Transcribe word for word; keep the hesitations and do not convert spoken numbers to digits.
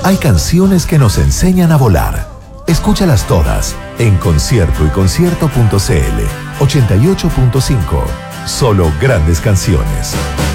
Hay canciones que nos enseñan a volar. Escúchalas todas en concierto y concierto punto c l. ochenta y ocho punto cinco. Solo grandes canciones.